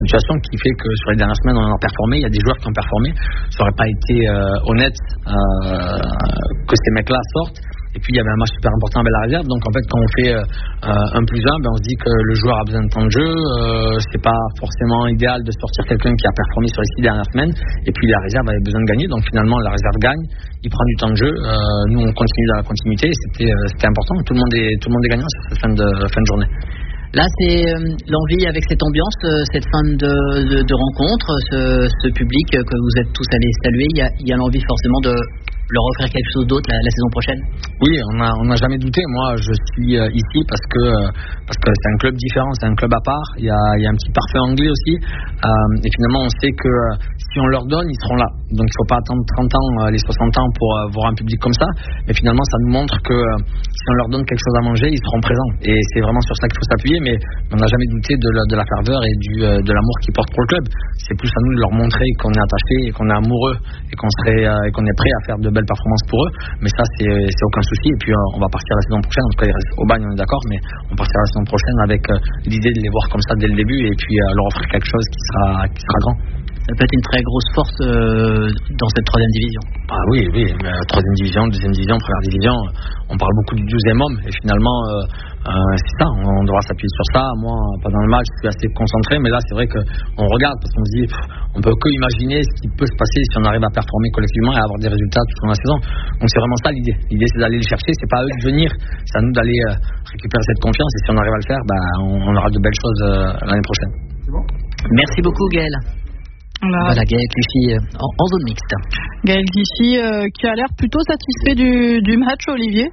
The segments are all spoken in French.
situation qui fait que sur les dernières semaines on a performé, il y a des joueurs qui ont performé, ça aurait pas été honnête que ces mecs-là sortent. Et puis il y avait un match super important avec la réserve, donc en fait quand on fait 1+1, on se dit que le joueur a besoin de temps de jeu, c'est pas forcément idéal de sortir quelqu'un qui a performé sur les 6 dernières semaines, et puis la réserve avait besoin de gagner, donc finalement la réserve gagne, il prend du temps de jeu, nous on continue dans la continuité, et c'était important, tout le monde est gagnant sur cette fin de journée. Là, c'est l'envie avec cette ambiance, cette fin de rencontre, ce public que vous êtes tous allés saluer. Il y a l'envie forcément de leur offrir quelque chose d'autre la saison prochaine. Oui, on n'a jamais douté. Moi, je suis ici parce que c'est un club différent, c'est un club à part. Il y a un petit parfait anglais aussi. Et finalement, on sait que si on leur donne, ils seront là. Donc, il ne faut pas attendre 30 ans, les 60 ans pour voir un public comme ça. Mais finalement, ça nous montre que si on leur donne quelque chose à manger, ils seront présents. Et c'est vraiment sur ça qu'il faut s'appuyer. Mais on n'a jamais douté de la ferveur et de l'amour qu'ils portent pour le club. C'est plus à nous de leur montrer qu'on est attaché et qu'on est amoureux et qu'on est prêt à faire de belles performances pour eux. Mais ça, c'est aucun souci. Et puis, on va partir la saison prochaine. En tout cas, ils restent au bagne, on est d'accord. Mais on partira la saison prochaine avec l'idée de les voir comme ça dès le début et puis leur offrir quelque chose qui sera grand. Ça peut être une très grosse force dans cette 3e division. Ah oui, 3e division, 2e division, 1re division, on parle beaucoup du 12e homme et finalement c'est ça, on devra s'appuyer sur ça. Moi, pas dans le match, je suis assez concentré, mais là c'est vrai qu'on regarde parce qu'on se dit on peut que imaginer ce qui peut se passer si on arrive à performer collectivement et à avoir des résultats tout au long de la saison. Donc c'est vraiment ça l'idée. L'idée c'est d'aller les chercher, c'est pas à eux de venir, c'est à nous d'aller récupérer cette confiance et si on arrive à le faire, on aura de belles choses l'année prochaine. Merci beaucoup Gaël. Voilà, Gaël Clichy en zone mixte. Gaël Clichy qui a l'air plutôt satisfait du match, Olivier.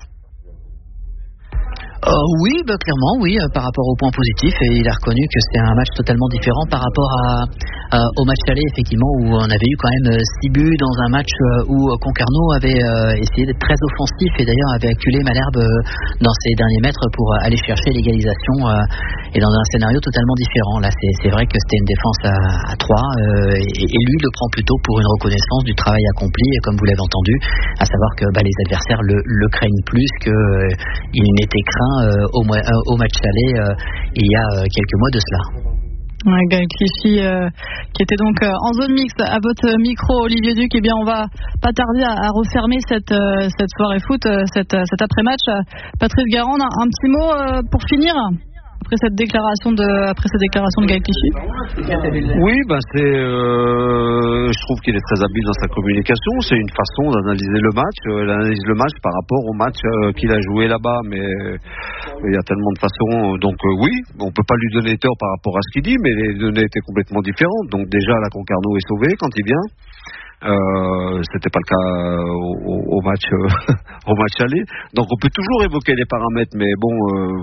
Oui, clairement, oui, par rapport aux points positifs, et il a reconnu que c'était un match totalement différent par rapport au match aller, effectivement, où on avait eu quand même 6 buts dans un match où Concarneau avait essayé d'être très offensif et d'ailleurs avait acculé Malherbe dans ses derniers mètres pour aller chercher l'égalisation et dans un scénario totalement différent. Là, c'est vrai que c'était une défense à 3 et lui le prend plutôt pour une reconnaissance du travail accompli, et comme vous l'avez entendu, à savoir que les adversaires le craignent plus qu'il n'était craint au match aller il y a quelques mois de cela. Ouais, Gaël Clichy qui était donc en zone mixte à votre micro, Olivier Duc. Eh bien, on va pas tarder à refermer cette soirée foot, cet après-match. Patrice Garand, un petit mot pour finir après cette déclaration de Gaël Clichy. Oui, je trouve qu'il est très habile dans sa communication. C'est une façon d'analyser le match. Il analyse le match par rapport au match qu'il a joué là-bas, mais il y a tellement de façons. Donc oui, on peut pas lui donner tort par rapport à ce qu'il dit, mais les données étaient complètement différentes. Donc déjà, la Concarneau est sauvé quand il vient. C'était pas le cas au match aller. Donc on peut toujours évoquer les paramètres, mais bon,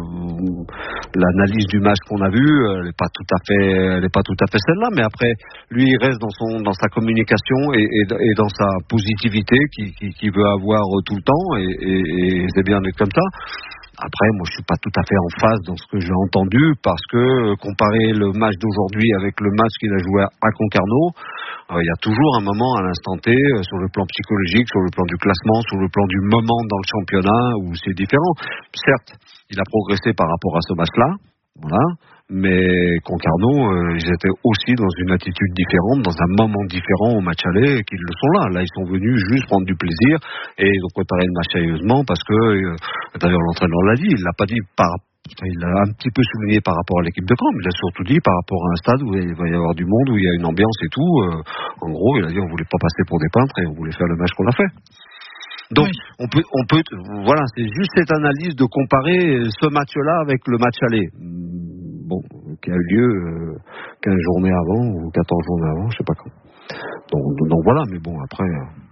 l'analyse du match qu'on a vu, elle est pas tout à fait celle-là. Mais après, lui, il reste dans sa communication et dans sa positivité qu'il veut avoir tout le temps, et c'est bien d'être comme ça. Après, moi, je suis pas tout à fait en phase dans ce que j'ai entendu, parce que comparer le match d'aujourd'hui avec le match qu'il a joué à Concarneau, il y a toujours un moment à l'instant T, sur le plan psychologique, sur le plan du classement, sur le plan du moment dans le championnat, où c'est différent. Certes, il a progressé par rapport à ce match-là, voilà. Mais Concarneau, ils étaient aussi dans une attitude différente, dans un moment différent au match aller, qu'ils le sont là. Là, ils sont venus juste prendre du plaisir et ils ont préparé le match sérieusement, parce que, d'ailleurs, l'entraîneur l'a dit, il l'a pas dit il l'a un petit peu souligné par rapport à l'équipe de camp, mais il a surtout dit par rapport à un stade où il va y avoir du monde, où il y a une ambiance et tout. En gros, il a dit on voulait pas passer pour des peintres et on voulait faire le match qu'on a fait. Donc, oui. on peut, voilà, c'est juste cette analyse de comparer ce match-là avec le match aller. Bon, qui a eu lieu 15 journées avant ou 14 journées avant, je sais pas quand. Donc voilà, mais bon, après,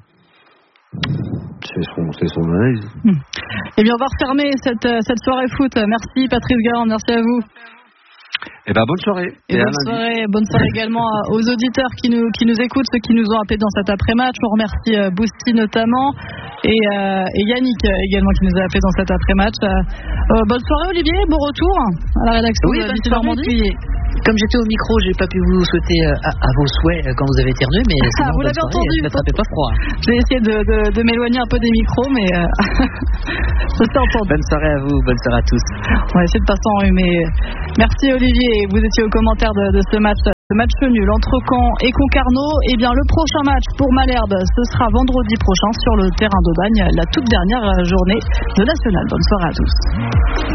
c'est son analyse. Eh bien, on va refermer cette soirée foot. Merci Patrice Garand, merci à vous. Eh ben, bonne soirée. Et bonne soirée également aux auditeurs qui nous écoutent, ceux qui nous ont appelés dans cet après-match. On remercie Boosty notamment et Yannick également qui nous a appelés dans cet après-match. Bonne soirée Olivier, bon retour à la rédaction de Normandie. Comme j'étais au micro, j'ai pas pu vous souhaiter à vos souhaits quand vous avez éternué, mais sinon, vous l'avez entendu, ne m'attrapez pas froid. J'ai essayé de m'éloigner un peu des micros, mais ça s'est entendu. Bonne soirée à vous, bonne soirée à tous. On va essayer de passer en rhume. Merci Olivier, vous étiez au commentaire de ce match. Le match nul entre Caen et Concarneau. Eh bien, le prochain match pour Malherbe, ce sera vendredi prochain sur le terrain d'Aubagne, la toute dernière journée de National. Bonne soirée à tous.